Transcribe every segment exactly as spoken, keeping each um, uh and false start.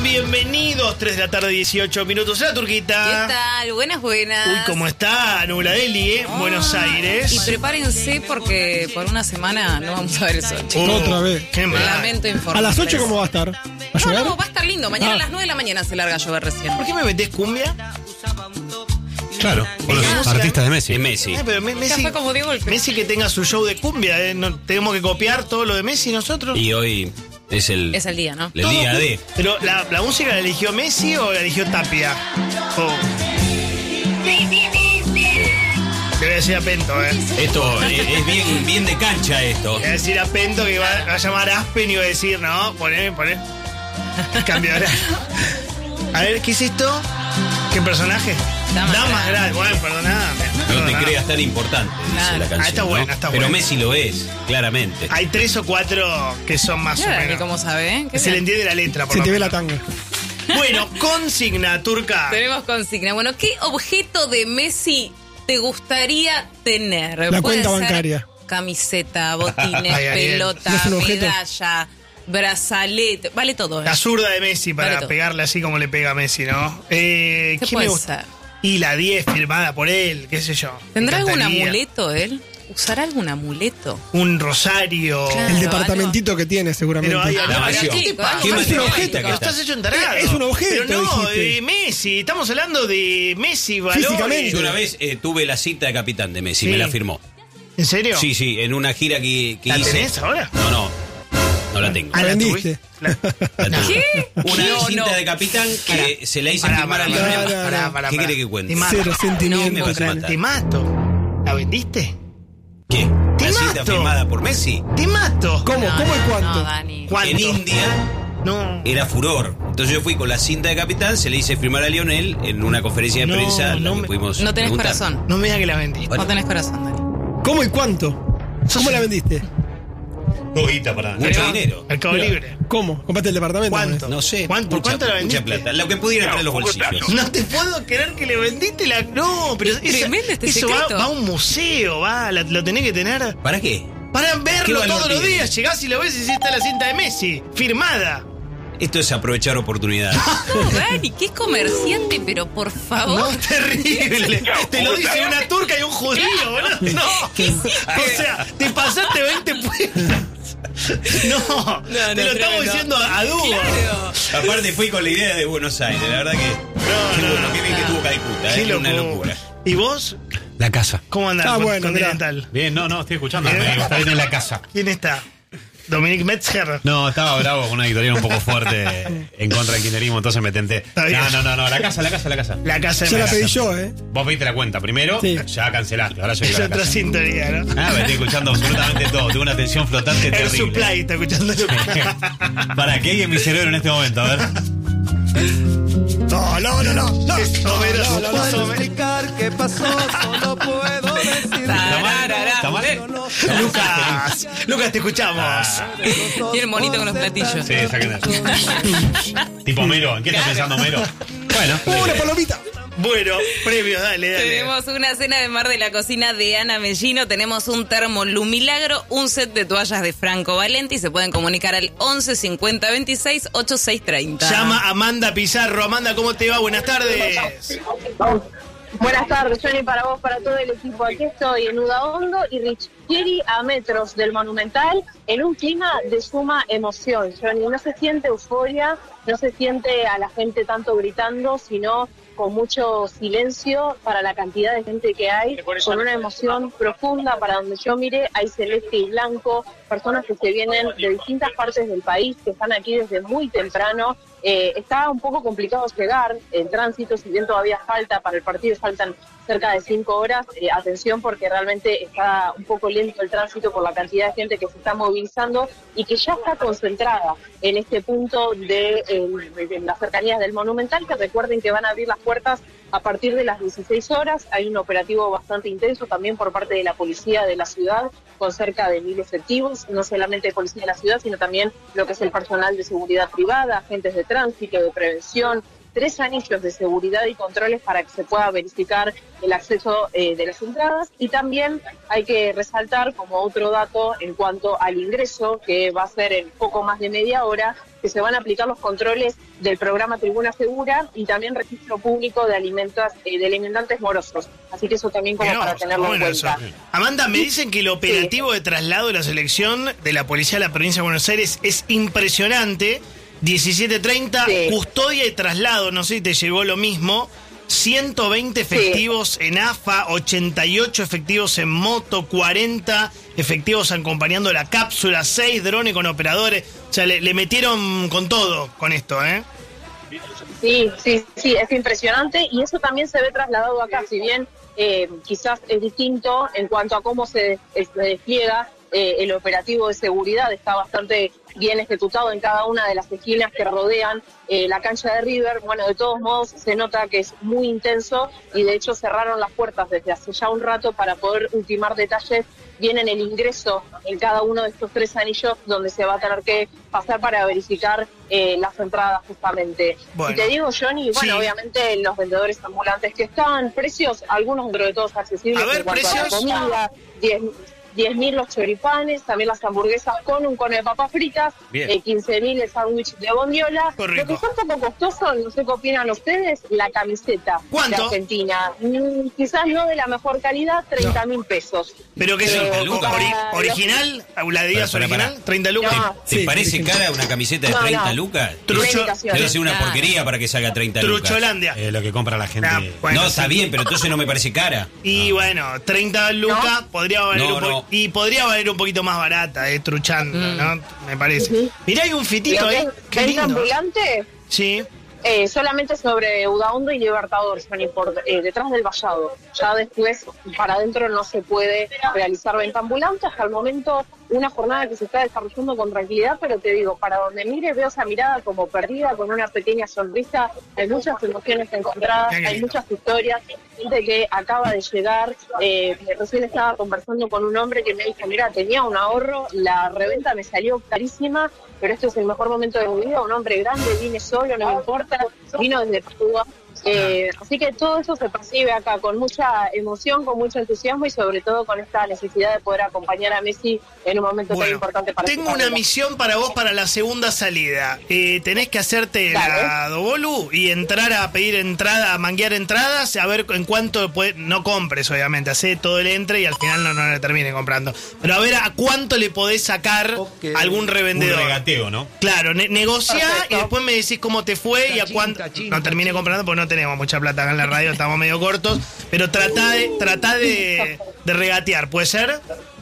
Bienvenidos, tres de la tarde, dieciocho minutos. La Turquita. ¿Qué tal? Buenas, buenas. Uy, ¿cómo está? Nubladeli, ¿eh? Oh. Buenos Aires. Y prepárense porque por una semana no vamos a ver el sol. Oh, otra vez. Qué mal. Lamento informarles. ¿A las ocho cómo va a estar? ¿Va a no, llover? no, va a estar lindo. Mañana ah. a las nueve de la mañana se larga a llover recién. ¿Por qué me metés cumbia? Claro, con los música, artistas de Messi. Messi. Eh, pero Messi, ya fue como de golpe. Messi que tenga su show de cumbia, ¿eh? No, tenemos que copiar todo lo de Messi nosotros. Y hoy es el, es el día, ¿no? El día de. Pero ¿la, la música la eligió Messi o la eligió Tapia? Oh. Le voy a decir a Pento, ¿eh? Esto es, es bien, bien de cancha esto. Le voy a decir a Pento que va, va a llamar a Aspen y va a decir, no, poné, poné. Cambio ahora. A ver, ¿qué es esto? ¿Qué personaje? Damas, Damas Gratis. Bueno, perdoname. No te creas tan importante, dice claro. la canción. Ah, está buena, ¿no? está Pero buena. Messi lo es, claramente. Hay tres o cuatro que son más Claro, o menos. que como sabe, ¿eh? Se le entiende la letra, por Se lo te ve menos. la tanga. Bueno, consigna, Turca. Tenemos consigna. Bueno, ¿qué objeto de Messi te gustaría tener? La Puede cuenta ser bancaria. Camiseta, botines, Ay, ay, pelota, ¿no es un objeto? medalla, brazalete. Vale todo, ¿eh? La zurda de Messi para Vale todo. pegarle así como le pega a Messi, ¿no? Eh, ¿Qué ¿qué puede me gusta? ser? Y la diez firmada por él, qué sé yo. ¿Tendrá Me algún encantaría. amuleto él? ¿Usará algún amuleto? Un rosario. Claro. El departamentito que tiene, seguramente. Pero hay Ah, no, pero ¿qué chico, te pasa? ¿qué Es más un te objeto, cuenta pero que estás está? hecho enterado. Es un objeto, Pero no, dijiste. de Messi. Estamos hablando de Messi, valores. Físicamente. Yo una vez eh, tuve la cinta de capitán de Messi, Sí. me la firmó. ¿En serio? Sí, sí, en una gira que, que ¿La hice. tenés ahora? No, no, no la tengo. Ah, La la vendiste. tuviste. La- La tuve. ¿Qué? Una No, cinta no. de capitán que se la hice Pará, firmar pará, a mi pará, hermano. no, pará, no. pará, ¿Qué pará. quiere que cuente? Te mato. Cero sentimiento. me vas a matar. Te mato. ¿La vendiste? ¿Qué? Te ¿La cinta mato. firmada por Messi? Te mato. ¿Cómo? No, ¿Cómo y no, cuánto? No, Dani. ¿Cuánto? En India No. era furor. Entonces yo fui con la cinta de capitán, se le hice firmar a Lionel en una conferencia de No, prensa. no lo que me- pudimos No tenés preguntar. corazón. No me digas que la vendiste. Bueno. No tenés corazón, Dani. ¿Cómo y cuánto? ¿Cómo la vendiste? Mucho Pero- dinero. Mercado Mira, Libre. ¿Cómo? ¿Compraste el departamento? ¿Cuánto? No sé. ¿Cuánto? Mucha, ¿Cuánto la mucha vendiste? plata. Lo que pudiera entrar en los bolsillos. No te puedo creer que le vendiste la... No, pero Es esa- tremendo este eso va, secreto. va a un museo, va, la- lo tenés que tener ¿Para qué? para ¿Qué verlo valor todos los tiene? días. Llegás y lo ves y sí está la cinta de Messi, firmada. Esto es aprovechar oportunidades. No, Dani, qué comerciante, pero por favor. No, terrible. Te lo dice una turca y un judío, boludo. No. O sea, te pasaste veinte puestos. No, no, te lo tremendo. estamos diciendo a dúo. Claro. Aparte fui con la idea de Buenos Aires. La verdad que... No, qué no, bueno, no. qué bien que tuvo Calcuta. Qué Es una locura. locura. ¿Y vos? La casa. ¿Cómo andás Ah, con bueno, mirá. Continental? Bien, no, no, estoy escuchando. Bien. Me está bien en la casa. ¿Quién está? Dominic Metzger. No, estaba bravo con una editorial un poco fuerte en contra del kirchnerismo, entonces me tenté. bien. No, no, no, no, la casa, la casa, la casa. La casa de Se la Messi. pedí yo, ¿eh? Vos pediste la cuenta primero, Sí. ya cancelaste. Ahora yo Es quiero la otra casa. sintonía, ¿no? Ah, me estoy escuchando absolutamente todo. Tengo una atención flotante El terrible. supply está escuchando. ¿Para qué hay en mi cerebro en este momento? A ver. No, no, no, no. no. Es Homero, no, no, no, es no. Homero. qué pasó, solo puedo decir. ¿Está mal? ¿Está mal? Lucas, Lucas, te escuchamos. Y el monito con los platillos. Sí, saquen eso. Tipo Mero, ¿en qué estás pensando Mero? Bueno. ¡Oh, una palomita! Bueno, premios, dale, dale. Tenemos una cena de mar de la cocina de Ana Mellino, tenemos un termo Lumilagro, un set de toallas de Franco Valenti, se pueden comunicar al once cincuenta veintiséis ochenta y seis treinta. Llama Amanda Pizarro. Amanda, ¿cómo te va? Buenas tardes. Buenas tardes, Johnny, para vos, para todo el equipo. Aquí estoy en Udaondo y Richeri a metros del Monumental en un clima de suma emoción, Johnny. No se siente euforia, no se siente a la gente tanto gritando, sino con mucho silencio para la cantidad de gente que hay, con una emoción profunda. Para donde yo mire hay celeste y blanco, personas que se vienen de distintas partes del país, que están aquí desde muy temprano. Eh, está un poco complicado llegar en tránsito, si bien todavía falta para el partido, faltan cerca de cinco horas. Eh, atención, porque realmente está un poco lento el tránsito por la cantidad de gente que se está movilizando y que ya está concentrada en este punto de, eh, de las cercanías del Monumental, que recuerden que van a abrir las puertas a partir de las dieciséis horas. Hay un operativo bastante intenso también por parte de la policía de la ciudad, con cerca de mil efectivos, no solamente de policía de la ciudad, sino también lo que es el personal de seguridad privada, agentes de tránsito, de prevención, tres anillos de seguridad y controles para que se pueda verificar el acceso eh, de las entradas. Y también hay que resaltar como otro dato en cuanto al ingreso, que va a ser en poco más de media hora, que se van a aplicar los controles del programa Tribuna Segura y también registro público de alimentos eh, de alimentantes morosos. Así que eso también como Pero, para tenerlo bueno, en cuenta. eso. Amanda, me dicen que el operativo de traslado de la selección de la policía de la provincia de Buenos Aires es impresionante. diecisiete treinta, Sí. custodia y traslado, no sé si te llegó lo mismo. ciento veinte efectivos en A F A, ochenta y ocho efectivos en moto, cuarenta efectivos acompañando la cápsula, seis drones con operadores. O sea, le, le metieron con todo con esto, ¿eh? Sí, sí, sí, es impresionante y eso también se ve trasladado acá, si bien eh, quizás es distinto en cuanto a cómo se, se despliega eh, el operativo de seguridad, está bastante bien ejecutado en cada una de las esquinas que rodean eh, la cancha de River. Bueno, de todos modos se nota que es muy intenso y de hecho cerraron las puertas desde hace ya un rato para poder ultimar detalles bien en el ingreso en cada uno de estos tres anillos donde se va a tener que pasar para verificar eh, las entradas justamente. Bueno. Y te digo, Johnny, bueno, Sí. obviamente los vendedores ambulantes que están, precios, algunos dentro de todos accesibles. A ver, en cuanto precios. a la comida, diez mil los choripanes, también las hamburguesas con un cono de papas fritas, Bien. eh, quince mil el sándwich de bondiola. Qué Lo rico. que está un poco costoso, no sé qué opinan ustedes, la camiseta ¿Cuánto? de Argentina. Mm, quizás no de la mejor calidad, treinta mil pesos. Pero que es Eh, ori- para original, la de Adidas Pará, pará, original, treinta lucas. No. ¿Te Sí, parece sí, sí. cara una camiseta de No, treinta no. lucas? Trucho- Debe ser una Claro. porquería para que salga treinta lucas. Trucholandia. Eh, lo que compra la gente. Ah, bueno, no, sí. está bien, pero entonces no me parece cara. Y bueno, treinta lucas podría valer No, un po- no. y podría valer un poquito más barata, eh, truchando, Mm. ¿no? Me parece. Ujú. Mirá, hay un fitito Lo que ahí. es Qué venta lindo. ambulante, Sí. Eh, solamente sobre Udaondo y Libertador, Johnny, por eh, detrás del vallado. Ya después, para adentro no se puede realizar venta ambulante. Hasta el momento, una jornada que se está desarrollando con tranquilidad, pero te digo, para donde mire veo esa mirada como perdida, con una pequeña sonrisa. Hay muchas emociones encontradas, Qué hay lindo. muchas historias. Gente que acaba de llegar, eh, recién estaba conversando con un hombre que me dijo, mira, tenía un ahorro, la reventa me salió carísima, pero este es el mejor momento de mi vida, un hombre grande, vine solo, no me importa, vino desde Padua. Eh, así que todo eso se percibe acá con mucha emoción, con mucho entusiasmo y sobre todo con esta necesidad de poder acompañar a Messi en un momento tan Bueno, importante para su tengo una carrera. misión para vos para la segunda salida. Eh, tenés que hacerte Dale. la Dobolu y entrar a pedir entrada, a manguear entradas, a ver en cuánto puede, no compres, obviamente, hacé todo el entre y al final no, no le termine comprando. Pero a ver a cuánto le podés sacar Ok. a algún Un revendedor. regateo, ¿no? Claro, ne- negociá Perfecto. y después me decís cómo te fue y a Cachín, cuánto. cachín, No termine cachín. comprando porque no tenemos mucha plata acá en la radio, estamos medio cortos. Pero tratá de, tratá de, de regatear, ¿puede ser?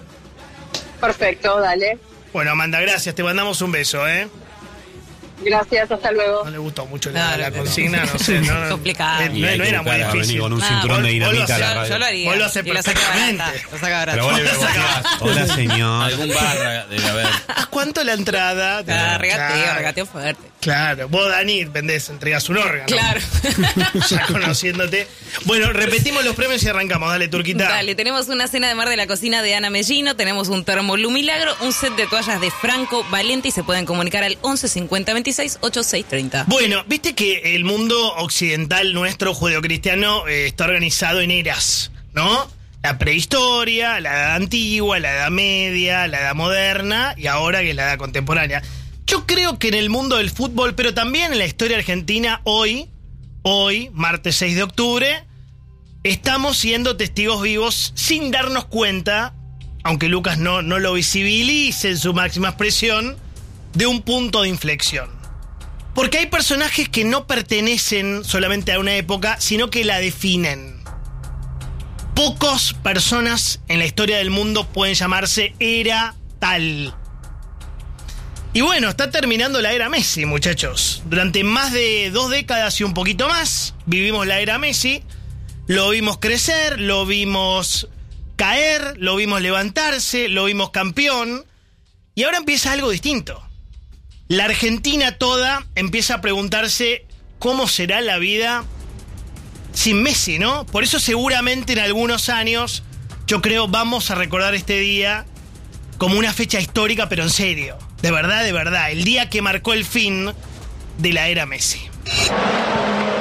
Perfecto, dale. Bueno, Amanda, gracias, te mandamos un beso, ¿eh? Gracias, hasta luego. No le gustó mucho la, Claro, la pero- consigna, no sé. No, Complicado. eh, Y no, hay no que era muy buscar a difícil. venir con un Ah, cinturón vos- de vos lo dinamita a la hacés- Yo, radio. yo lo haría. Vos lo hacés y lo saca perfectamente. barata. Lo saca barata. Pero vos le decías, hola señor. Algún barra debe haber. ¿A cuánto la entrada? Ah, regateo, Claro, regateo fuerte. Claro, vos, Dani, vendés, entregás un órgano. Claro. Ya conociéndote. Bueno, repetimos los premios y arrancamos. Dale, Turquita. Dale, tenemos una cena de mar de la cocina de Ana Mellino, tenemos un termo Lumilagro, un set de toallas de Franco Valente y se pueden comunicar al once cincuenta veintiséis ochenta y seis treinta. Bueno, viste que el mundo occidental nuestro, judeocristiano, eh, está organizado en eras, ¿no? La prehistoria, la edad antigua, la edad media, la edad moderna y ahora que es la edad contemporánea. Yo creo que en el mundo del fútbol, pero también en la historia argentina, hoy, hoy, martes seis de octubre, estamos siendo testigos vivos sin darnos cuenta, aunque Lucas no, no lo visibilice en su máxima expresión, de un punto de inflexión. Porque hay personajes que no pertenecen solamente a una época, sino que la definen. Pocas personas en la historia del mundo pueden llamarse era tal. Y bueno, está terminando la era Messi, muchachos. Durante más de dos décadas y un poquito más, vivimos la era Messi. Lo vimos crecer, lo vimos caer, lo vimos levantarse, lo vimos campeón. Y ahora empieza algo distinto. La Argentina toda empieza a preguntarse cómo será la vida sin Messi, ¿no? Por eso seguramente en algunos años, yo creo, vamos a recordar este día como una fecha histórica, pero en serio. De verdad, de verdad. El día que marcó el fin de la era Messi.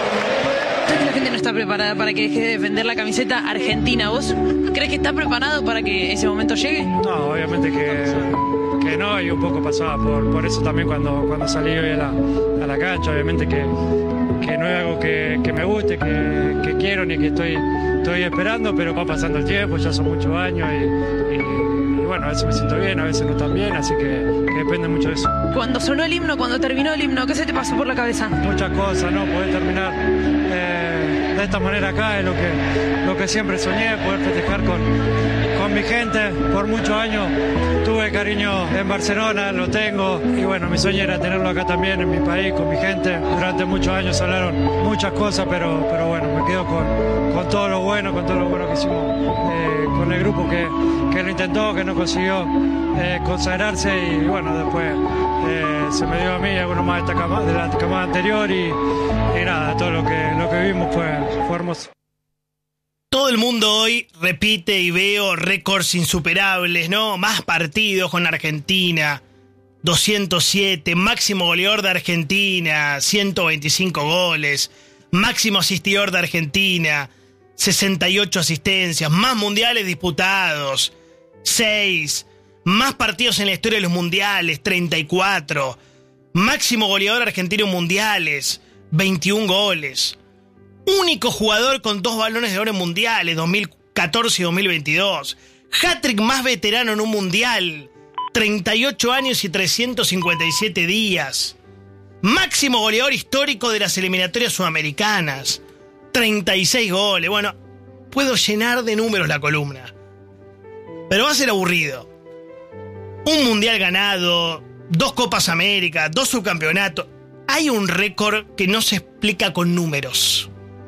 ¿Crees que la gente no está preparada para que deje de defender la camiseta argentina? ¿Vos crees que está preparado para que ese momento llegue? No, obviamente que, que no, y un poco pasaba por, por eso también cuando, cuando salí hoy a la, a la cancha. Obviamente que, que no es algo que, que me guste, que, que quiero ni que estoy, estoy esperando, pero va pasando el tiempo, ya son muchos años y, y, y bueno, a veces me siento bien, a veces no tan bien, así que, que depende mucho de eso. Cuando sonó el himno, cuando terminó el himno, ¿qué se te pasó por la cabeza? Muchas cosas, ¿no? Poder terminar eh, de esta manera acá es lo que, lo que siempre soñé, poder festejar con, con mi gente. Por muchos años tuve cariño en Barcelona, lo tengo, y bueno, mi sueño era tenerlo acá también, en mi país, con mi gente. Durante muchos años hablaron muchas cosas, pero, pero bueno, me quedo con, con todo lo bueno, con todo lo bueno que hicimos, eh, con el grupo que, que lo intentó, que no consiguió eh, consagrarse, y bueno, después eh, se me dio a mí y algunos más de, esta cama, de la camada anterior, y, y nada, todo lo que, lo que vimos fue, fue hermoso. Todo el mundo hoy repite y veo récords insuperables, ¿no? Más partidos con Argentina, doscientos siete, máximo goleador de Argentina, ciento veinticinco goles, máximo asistidor de Argentina, sesenta y ocho asistencias, más mundiales disputados, seis, más partidos en la historia de los mundiales, treinta y cuatro, máximo goleador argentino en mundiales, veintiún goles. Único jugador con dos balones de oro en mundiales, dos mil catorce y dos mil veintidós. Hat-trick más veterano en un mundial, treinta y ocho años y trescientos cincuenta y siete días. Máximo goleador histórico de las eliminatorias sudamericanas, treinta y seis goles. Bueno, puedo llenar de números la columna, pero va a ser aburrido. Un mundial ganado, dos Copas América, dos subcampeonatos. Hay un récord que no se explica con números.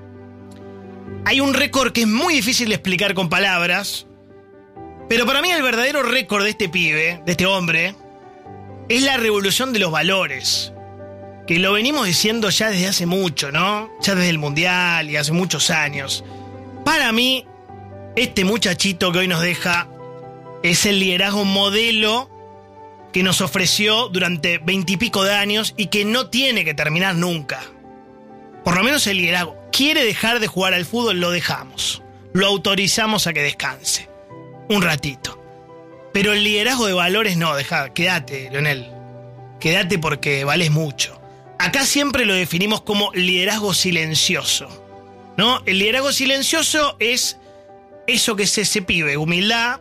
Hay un récord que es muy difícil de explicar con palabras, pero para mí el verdadero récord de este pibe, de este hombre, es la revolución de los valores, que lo venimos diciendo ya desde hace mucho, ¿no? Ya desde el Mundial y hace muchos años. Para mí, este muchachito que hoy nos deja es el liderazgo modelo que nos ofreció durante veintipico de años y que no tiene que terminar nunca. Por lo menos el liderazgo. Quiere dejar de jugar al fútbol, lo dejamos. Lo autorizamos a que descanse un ratito. Pero el liderazgo de valores no, deja, quédate, Leonel. Quédate porque vales mucho. Acá siempre lo definimos como liderazgo silencioso, ¿no? El liderazgo silencioso es eso que es ese pibe: humildad,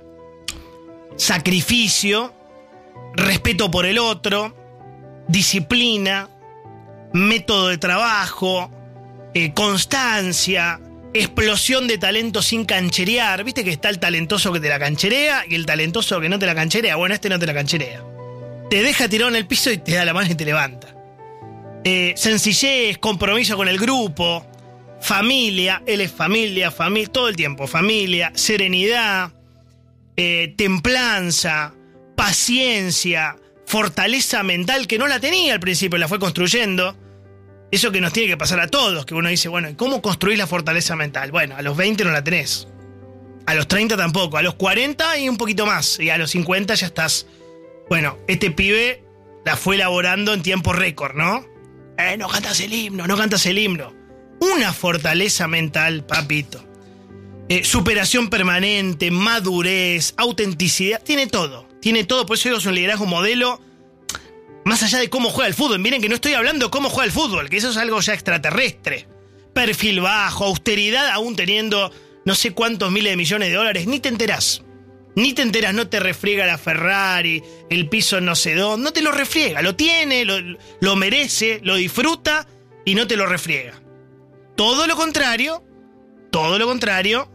sacrificio, respeto por el otro, disciplina, método de trabajo, eh, constancia, explosión de talento sin cancherear. Viste que está el talentoso que te la cancherea y el talentoso que no te la cancherea. Bueno, este no te la cancherea. Te deja tirado en el piso y te da la mano y te levanta. Eh, sencillez, compromiso con el grupo, familia, él es familia, familia, todo el tiempo, familia, serenidad, eh, templanza, paciencia, fortaleza mental que no la tenía al principio, la fue construyendo. Eso que nos tiene que pasar a todos, que uno dice, bueno, ¿y cómo construís la fortaleza mental? Bueno, a los veinte no la tenés, a los treinta tampoco, a los cuarenta y un poquito más, y a los cincuenta ya estás. Bueno, este pibe la fue elaborando en tiempo récord, ¿no? Eh, no cantas el himno, no cantas el himno. Una fortaleza mental, papito. Eh, superación permanente, madurez, autenticidad, tiene todo. Tiene todo, por eso digo, es un liderazgo modelo, más allá de cómo juega el fútbol. Miren que no estoy hablando de cómo juega el fútbol, que eso es algo ya extraterrestre. Perfil bajo, austeridad, aún teniendo no sé cuántos miles de millones de dólares, ni te enterás. Ni te enterás, no te refriega la Ferrari, el piso no sé dónde, no te lo refriega, lo tiene, lo, lo merece, lo disfruta y no te lo refriega. Todo lo contrario, todo lo contrario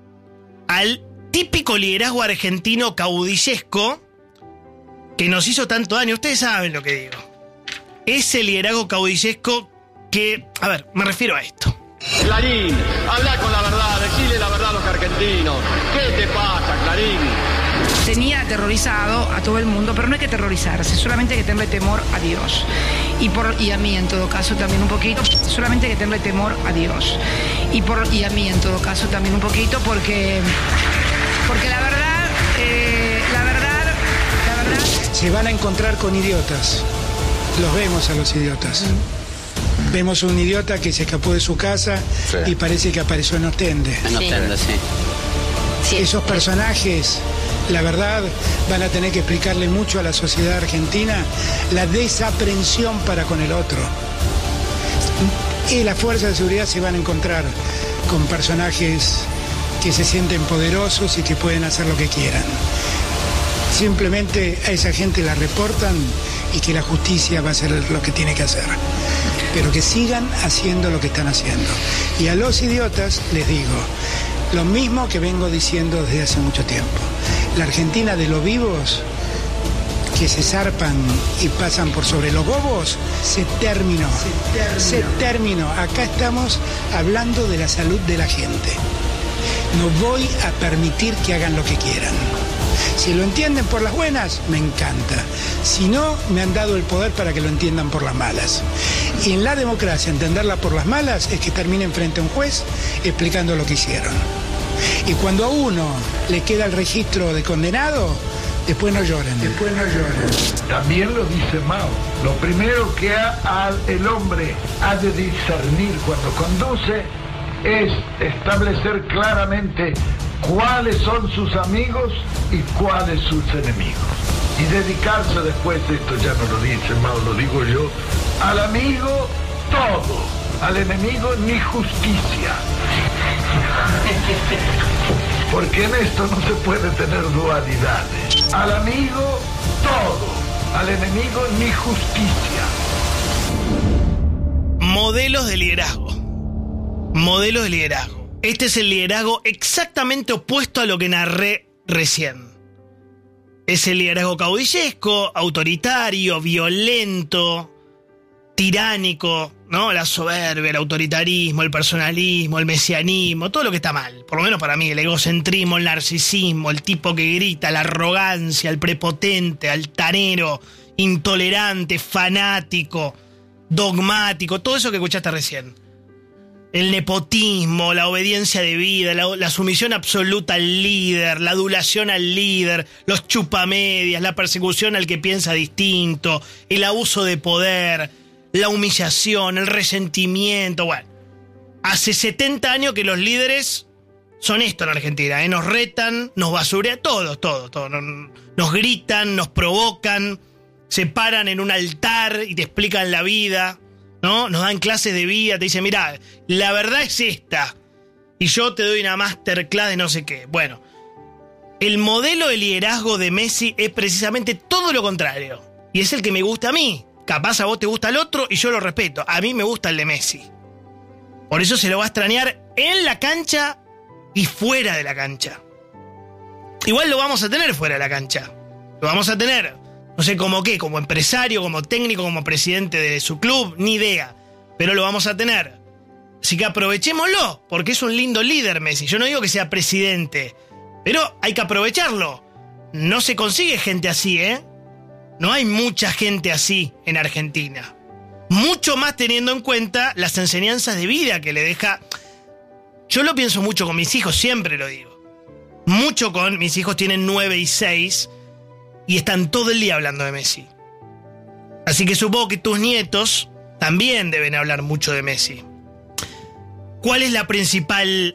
al típico liderazgo argentino caudillesco que nos hizo tanto daño. Ustedes saben lo que digo. Ese liderazgo caudillesco que, a ver, me refiero a esto. Clarín, habla con la verdad, decile la verdad a los argentinos. ¿Qué te pasa, Clarín? Tenía aterrorizado a todo el mundo, pero no hay que aterrorizarse, solamente hay que tenerle temor a Dios. Y, por, y a mí en todo caso también un poquito, solamente hay que tenerle temor a Dios. Y, por, y a mí en todo caso también un poquito, porque, porque la verdad, eh, la verdad, la verdad... Se van a encontrar con idiotas, los vemos a los idiotas. Vemos a un idiota que se escapó de su casa sí. y parece que apareció en Ostende. En Ostende, sí. sí. Esos personajes, la verdad, van a tener que explicarle mucho a la sociedad argentina la desaprensión para con el otro. Y las fuerzas de seguridad se van a encontrar con personajes que se sienten poderosos y que pueden hacer lo que quieran. Simplemente a esa gente la reportan y que la justicia va a hacer lo que tiene que hacer. Pero que sigan haciendo lo que están haciendo. Y a los idiotas les digo lo mismo que vengo diciendo desde hace mucho tiempo. La Argentina de los vivos que se zarpan y pasan por sobre los bobos, se terminó. Se terminó. Se terminó. Acá estamos hablando de la salud de la gente. No voy a permitir que hagan lo que quieran. Si lo entienden por las buenas, me encanta. Si no, me han dado el poder para que lo entiendan por las malas. Y en la democracia, entenderla por las malas es que terminen frente a un juez explicando lo que hicieron. Y cuando a uno le queda el registro de condenado, después no lloren. Después no lloren. También lo dice Mao. Lo primero que ha, ha, el hombre ha de discernir cuando conduce es establecer claramente cuáles son sus amigos y cuáles sus enemigos. Y dedicarse después, esto ya no lo dice Mao, lo digo yo, al amigo todo, al enemigo ni justicia. Porque en esto no se puede tener dualidades. Al amigo todo, al enemigo ni justicia. Modelos de liderazgo. Modelos de liderazgo. Este es el liderazgo exactamente opuesto a lo que narré recién. Es el liderazgo caudillesco, autoritario, violento, tiránico, ¿no? La soberbia, el autoritarismo, el personalismo, el mesianismo, todo lo que está mal. Por lo menos para mí, el egocentrismo, el narcisismo, el tipo que grita, la arrogancia, el prepotente, altanero, intolerante, fanático, dogmático, todo eso que escuchaste recién. El nepotismo, la obediencia debida, la, la sumisión absoluta al líder, la adulación al líder, los chupamedias, la persecución al que piensa distinto, el abuso de poder, la humillación, el resentimiento. Bueno, hace setenta años que los líderes son esto en Argentina, ¿eh? Nos retan, nos basurean, todos, todos, todos. Nos, nos gritan, nos provocan, se paran en un altar y te explican la vida, ¿no? Nos dan clases de vida, te dicen, mirá, la verdad es esta, y yo te doy una masterclass de no sé qué. Bueno, el modelo de liderazgo de Messi es precisamente todo lo contrario, y es el que me gusta a mí. Capaz a vos te gusta el otro y yo lo respeto. A mí me gusta el de Messi. Por eso se lo va a extrañar en la cancha y fuera de la cancha. Igual lo vamos a tener fuera de la cancha. Lo vamos a tener, no sé como qué, como empresario, como técnico, como presidente de su club, ni idea. Pero lo vamos a tener. Así que aprovechémoslo, porque es un lindo líder Messi. Yo no digo que sea presidente, pero hay que aprovecharlo. No se consigue gente así, ¿eh? No hay mucha gente así en Argentina. Mucho más teniendo en cuenta las enseñanzas de vida que le deja. Yo lo pienso mucho con mis hijos, siempre lo digo. Mucho con mis hijos, tienen nueve y seis, y están todo el día hablando de Messi. Así que supongo que tus nietos también deben hablar mucho de Messi. ¿Cuál es la principal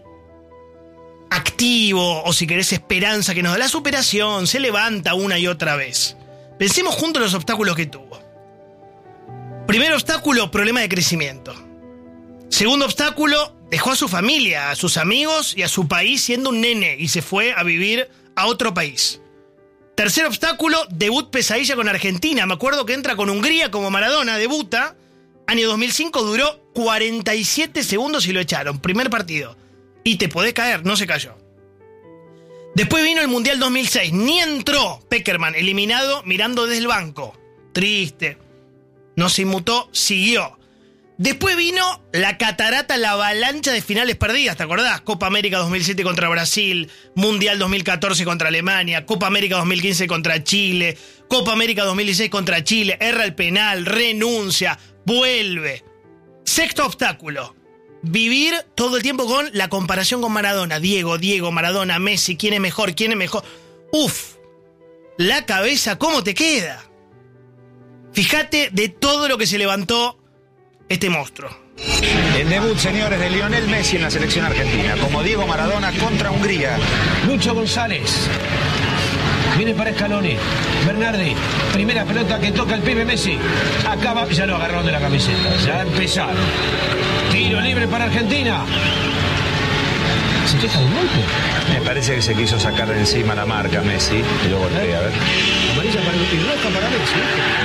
activo, o si querés esperanza que nos da? La superación, se levanta una y otra vez. Pensemos juntos los obstáculos que tuvo. Primer obstáculo, problema de crecimiento. Segundo obstáculo, dejó a su familia, a sus amigos y a su país siendo un nene y se fue a vivir a otro país. Tercer obstáculo, debut pesadilla con Argentina. Me acuerdo que entra con Hungría como Maradona, debuta. Año dos mil cinco, duró cuarenta y siete segundos y lo echaron. Primer partido. Y te podés caer, no se cayó. Después vino el Mundial dos mil seis. Ni entró Peckerman, eliminado mirando desde el banco. Triste. No se inmutó, siguió. Después vino la catarata, la avalancha de finales perdidas, ¿te acordás? Copa América dos mil siete contra Brasil, Mundial dos mil catorce contra Alemania, Copa América dos mil quince contra Chile, Copa América dos mil dieciséis contra Chile, erra el penal, renuncia, vuelve. Sexto obstáculo. Vivir todo el tiempo con la comparación con Maradona. Diego, Diego, Maradona, Messi, ¿quién es mejor? ¿Quién es mejor? Uf, la cabeza, ¿cómo te queda? Fíjate de todo lo que se levantó este monstruo. El debut, señores, de Lionel Messi en la selección argentina, como Diego Maradona contra Hungría. Lucho González. Viene para Scaloni. Bernardi. Primera pelota que toca el pibe Messi. Acaba, ya lo agarraron de la camiseta. Ya empezaron. Tiro libre para Argentina. ¿Se queja de un golpe? Me parece que se quiso sacar de encima la marca Messi y lo golpea, a ver. Amarilla para el y roja para Messi.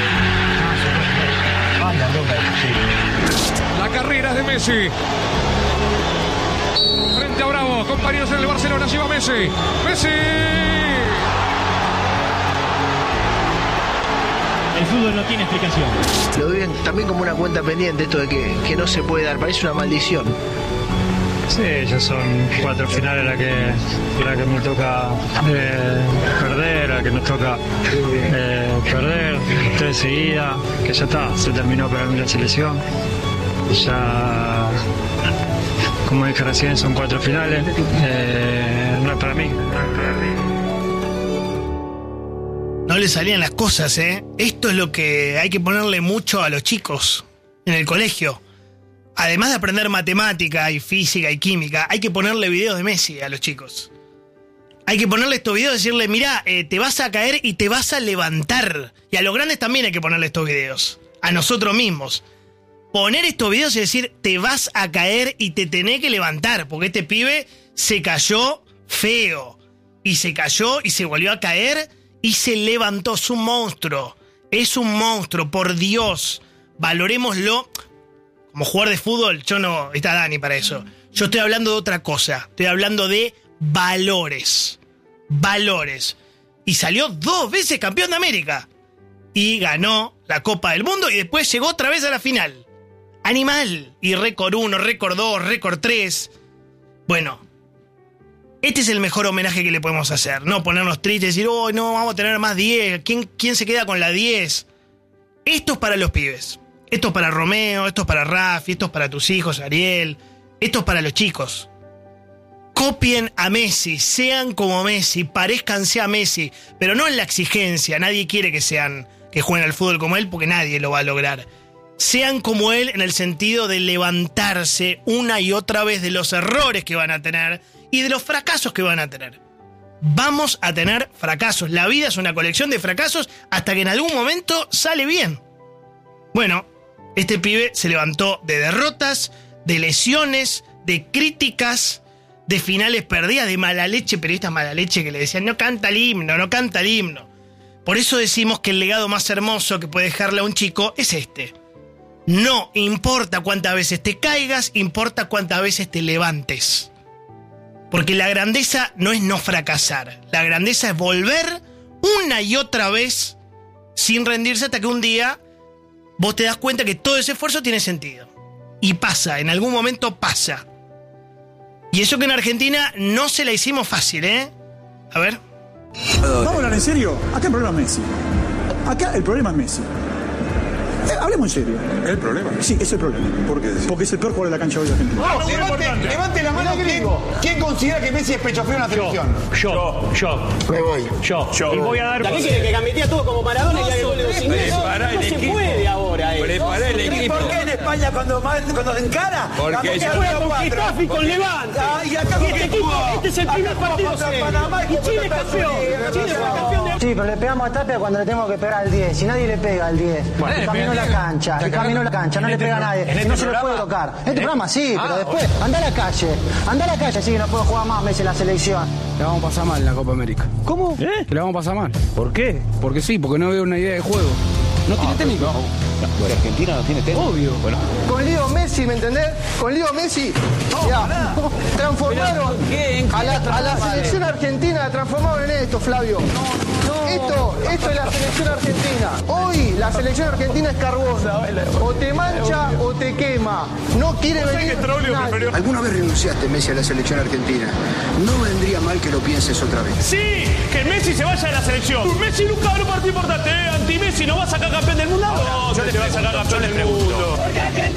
Ah, la roja, sí. La carrera es de Messi. Frente a Bravo, compañeros en el Barcelona, lleva Messi. ¡Messi! El fútbol no tiene explicación. Lo viven también como una cuenta pendiente, esto de que, que no se puede dar, parece una maldición. Sí, ya son cuatro finales las que, la que me toca eh, perder, la que nos toca eh, perder, tres seguidas, que ya está, se terminó para mí la selección. Ya, como dije recién, son cuatro finales, eh, no es para mí. No es para mí. No le salían las cosas, ¿eh? Esto es lo que hay que ponerle mucho a los chicos en el colegio. Además de aprender matemática y física y química, hay que ponerle videos de Messi a los chicos. Hay que ponerle estos videos y decirle, mirá, eh, te vas a caer y te vas a levantar. Y a los grandes también hay que ponerle estos videos. A nosotros mismos. Poner estos videos y decir, te vas a caer y te tenés que levantar. Porque este pibe se cayó feo. Y se cayó y se volvió a caer y se levantó. Es un monstruo. Es un monstruo, por Dios. Valorémoslo. Como jugador de fútbol, yo no... Está Dani para eso. Yo estoy hablando de otra cosa. Estoy hablando de valores. Valores. Y salió dos veces campeón de América. Y ganó la Copa del Mundo y después llegó otra vez a la final. Animal. Y récord uno, récord dos, récord tres. Bueno. Este es el mejor homenaje que le podemos hacer. No ponernos tristes y decir, oh, no, vamos a tener más diez. ¿Quién, quién se queda con la diez? Esto es para los pibes. Esto es para Romeo, esto es para Rafi, esto es para tus hijos, Ariel. Esto es para los chicos. Copien a Messi, sean como Messi, parezcanse a Messi, pero no en la exigencia. Nadie quiere que sean, que jueguen al fútbol como él, porque nadie lo va a lograr. Sean como él en el sentido de levantarse una y otra vez de los errores que van a tener y de los fracasos que van a tener. Vamos a tener fracasos. La vida es una colección de fracasos hasta que en algún momento sale bien. Bueno, este pibe se levantó de derrotas, de lesiones, de críticas, de finales perdidas, de mala leche, periodistas mala leche que le decían no canta el himno, no canta el himno. Por eso decimos que el legado más hermoso que puede dejarle a un chico es este. No importa cuántas veces te caigas, importa cuántas veces te levantes. Porque la grandeza no es no fracasar. La grandeza es volver una y otra vez sin rendirse hasta que un día vos te das cuenta que todo ese esfuerzo tiene sentido. Y pasa, en algún momento pasa. Y eso que en Argentina no se la hicimos fácil, ¿eh? A ver. Vamos a hablar en serio. Acá el problema es Messi. Acá el problema es Messi. Eh, hablemos en serio. ¿El problema? Sí, es el problema. ¿Por qué? Porque es el peor jugador de la cancha hoy de Argentina. No, levante, levante la mano. ¿Quién, ¿Quién considera que Messi es pecho frío en la selección? Yo, yo. Me voy. Yo. Yo. Y voy a dar... ¿La qué quiere que cambie todo como Maradona y haga goles de los ingleses? No se puede ahora. Prepará el equipo. ¿Por qué en España cuando, cuando se encara? Porque se juega con Getafe y con Levante. Y acá este equipo, este es el primer partido serio. Y Chile es campeón. Chile fue campeón de... Sí, pero le pegamos a Tapia cuando le tenemos que pegar al diez. Si nadie le pega al diez. Bueno, caminó la cancha. El caminó la cancha. No le pega a nadie. No se lo puede tocar. En este programa sí, pero después. Anda a la calle. Anda a la calle. Sí, que no puedo jugar más Messi en la selección. Le vamos a pasar mal en la Copa América. ¿Cómo? ¿Eh? Que le vamos a pasar mal. ¿Por qué? Porque sí, porque no veo una idea de juego. No tiene técnico. No. Bueno, Argentina no tiene técnico. Obvio. Bueno. Con Leo Messi, ¿me entendés? Con Leo Messi. No, ya, transformaron a la, a la selección argentina, la transformaron en esto, Flavio. Esto, esto es la selección argentina. Hoy la selección argentina es carbón. O te mancha o te quema. No quiere venir nadie. ¿Alguna vez renunciaste, Messi, a la selección argentina? No vendría mal que lo pienses otra vez. Sí, que Messi se vaya de la selección. Messi nunca ganó un partido importante. Anti-Messi no va a sacar campeón del mundo. No, yo le voy a sacar campeón del mundo.